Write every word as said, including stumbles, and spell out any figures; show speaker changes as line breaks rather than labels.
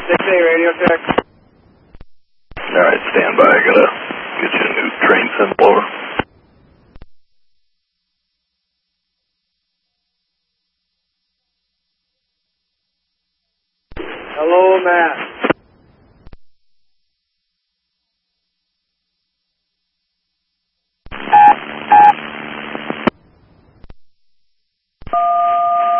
six A radio check.
Alright, stand by. I gotta get you a new train send blower.
Hello, Matt.